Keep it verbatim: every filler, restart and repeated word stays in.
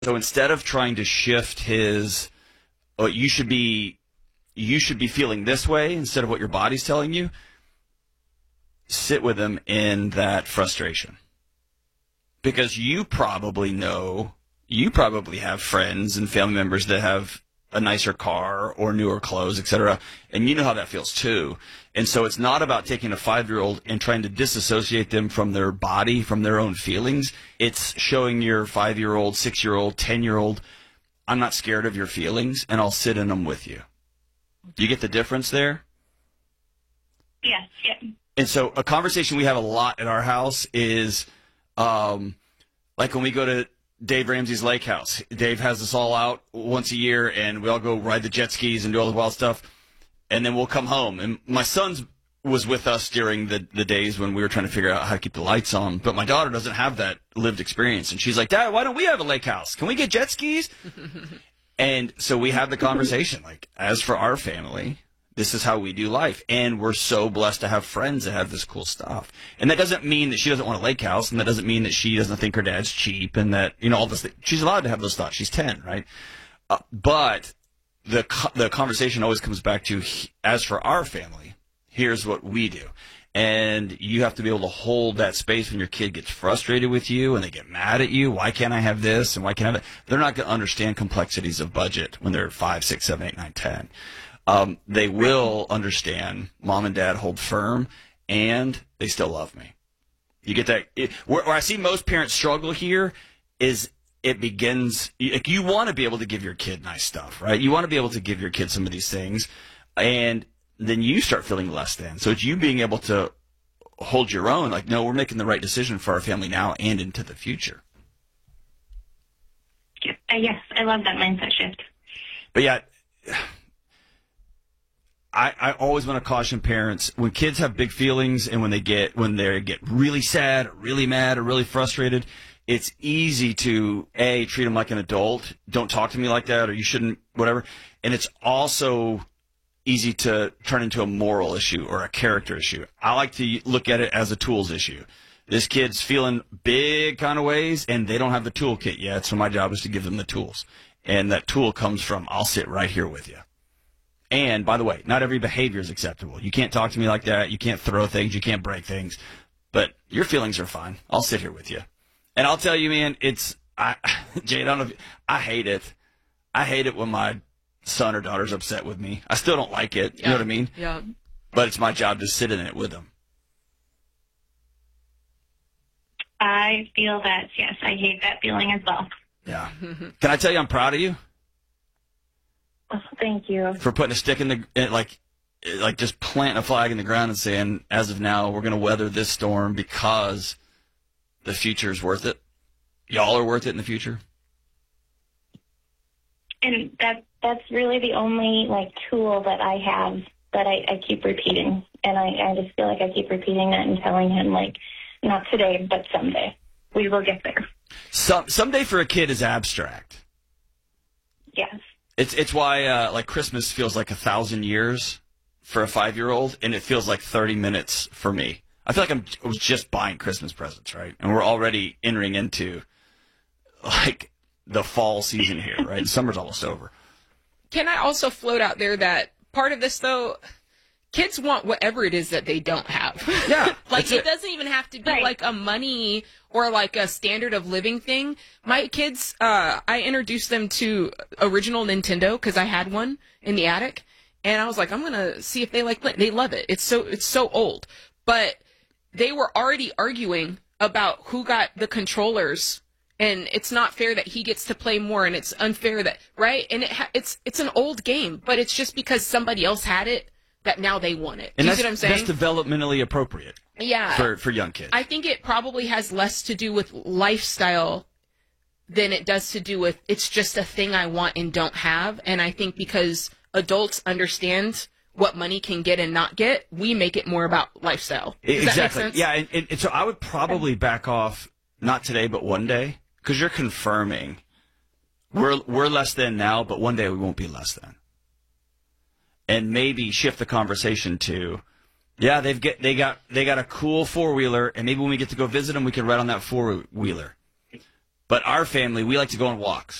So instead of trying to shift his, oh, you should be, you should be feeling this way instead of what your body's telling you, sit with him in that frustration. Because you probably know, you probably have friends and family members that have a nicer car or newer clothes, et cetera, and you know how that feels too. And so it's not about taking a five-year-old and trying to disassociate them from their body, from their own feelings. It's showing your five-year-old, six-year-old, ten-year-old, I'm not scared of your feelings, and I'll sit in them with you. Do you get the difference there? Yes, yeah. And so a conversation we have a lot at our house is um, like when we go to Dave Ramsey's lake house. Dave has us all out once a year, and we all go ride the jet skis and do all the wild stuff, and then we'll come home. And my son's was with us during the, the days when we were trying to figure out how to keep the lights on, but my daughter doesn't have that lived experience. And she's like, Dad, why don't we have a lake house? Can we get jet skis? And so we have the conversation, like, as for our family, this is how we do life. And we're so blessed to have friends that have this cool stuff. And that doesn't mean that she doesn't want a lake house, and that doesn't mean that she doesn't think her dad's cheap, and that, you know, all this. She's allowed to have those thoughts. She's ten, right? Uh, but the the conversation always comes back to, as for our family, here's what we do. And you have to be able to hold that space when your kid gets frustrated with you and they get mad at you. Why can't I have this and why can't I have that? They're not going to understand complexities of budget when they're five, six, seven, eight, nine, ten. Um, they will understand Mom and Dad hold firm, and they still love me. You get that? It, where, where I see most parents struggle here is it begins, like, you want to be able to give your kid nice stuff, right? You want to be able to give your kid some of these things, and then you start feeling less than. So it's you being able to hold your own, like, no, we're making the right decision for our family now and into the future. Uh, yes, I love that mindset shift. But yeah, I, I always want to caution parents, when kids have big feelings and when they get when they get really sad, or really mad, or really frustrated, it's easy to, A, treat them like an adult. Don't talk to me like that, or you shouldn't, whatever. And it's also easy to turn into a moral issue or a character issue. I like to look at it as a tools issue. This kid's feeling big kind of ways, and they don't have the toolkit yet, so my job is to give them the tools. And that tool comes from, I'll sit right here with you. And, by the way, not every behavior is acceptable. You can't talk to me like that. You can't throw things. You can't break things. But your feelings are fine. I'll sit here with you. And I'll tell you, man, it's, I, Jay, I don't know if, I hate it. I hate it when my son or daughter's upset with me. I still don't like it. You yeah. know what I mean? Yeah. But it's my job to sit in it with them. I feel that, yes, I hate that feeling as well. Yeah. Can I tell you I'm proud of you? Oh, thank you. For putting a stick in the, in, like, like just planting a flag in the ground and saying, as of now, we're going to weather this storm because the future is worth it. Y'all are worth it in the future. And that that's really the only, like, tool that I have that I, I keep repeating. And I, I just feel like I keep repeating that and telling him, like, not today, but someday. We will get there. Some, someday for a kid is abstract. Yes. It's it's why, uh, like, Christmas feels like a thousand years for a five-year-old, and it feels like thirty minutes for me. I feel like I'm I was just buying Christmas presents, right? And we're already entering into, like, the fall season here, right? Summer's almost over. Can I also float out there that part of this, though, kids want whatever it is that they don't have. Yeah. Like, it, it doesn't even have to be right. like a money or like a standard of living thing. My kids, uh, I introduced them to original Nintendo because I had one in the attic. And I was like, I'm going to see if they like it. They love it. It's so, it's so old. But they were already arguing about who got the controllers. And it's not fair that he gets to play more, and it's unfair that, right? And it ha- it's it's an old game, but it's just because somebody else had it that now they want it. Do and you see what I'm saying? That's developmentally appropriate. Yeah. For for young kids. I think it probably has less to do with lifestyle than it does to do with it's just a thing I want and don't have. And I think because adults understand what money can get and not get, we make it more about lifestyle. Does exactly. that make sense? Yeah, and, and, and so I would probably back off, not today, but one day. Because you're confirming we're we're less than now, but one day we won't be less than. And maybe shift the conversation to, yeah, they've get they got they got a cool four wheeler, and maybe when we get to go visit them, we can ride on that four wheeler. But our family, we like to go on walks.